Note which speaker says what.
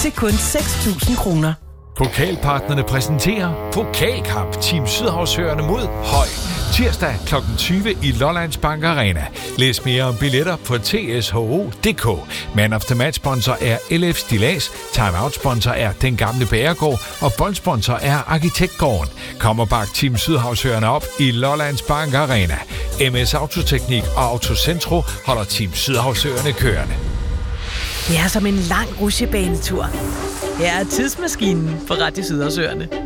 Speaker 1: til kun 6.000 kroner.
Speaker 2: Pokalpartnerne præsenterer Pokalkamp Team Sydhavsøerne mod Høj. Tirsdag kl. 20 i Lollands Bank Arena. Læs mere om billetter på tsho.dk. Man of the Match sponsor er LF Stillads, Timeout sponsor er Den Gamle Bagergård, og boldsponsor er Arkitektgården. Kom og bak Team Sydhavsøerne op i Lollands Bank Arena. MS Autoteknik og Autocentro holder Team Sydhavsøerne kørende.
Speaker 1: Det er som en lang rutsjebanetur. Her er tidsmaskinen på Radio Sydhavsøerne.